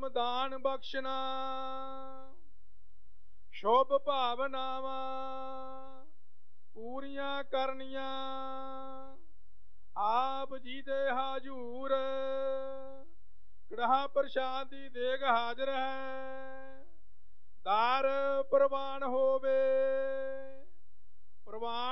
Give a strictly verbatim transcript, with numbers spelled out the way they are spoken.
ਨਾਮ ਦਾਨ ਬਖਸ਼ਣਾ, ਸ਼ੁਭ ਭਾਵਨਾਵਾਂ ਪੂਰੀਆਂ ਕਰਨੀਆਂ। ਆਪ ਜੀ ਦੇ ਹਾਜ਼ੂਰ ਕੜਾਹ ਪ੍ਰਸ਼ਾਦ ਦੀ ਦੇਗ ਹਾਜ਼ਰ ਹੈ। ਦਰ ਪ੍ਰਵਾਨ ਹੋਵੇ। ਪ੍ਰਵਾਨ